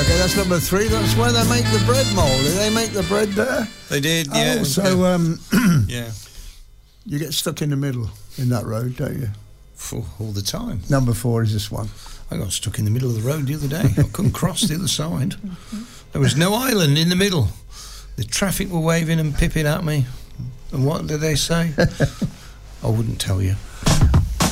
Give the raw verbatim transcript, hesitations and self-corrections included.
Okay, that's number three. That's where they make the bread mould. Did they make the bread there? They did, yeah. Oh, so um, yeah. You get stuck in the middle in that road, don't you? For all the time. Number four is this one. I got stuck in the middle of the road the other day. I couldn't cross the other side. There was no island in the middle. The traffic were waving and pipping at me. And what did they say? I wouldn't tell you.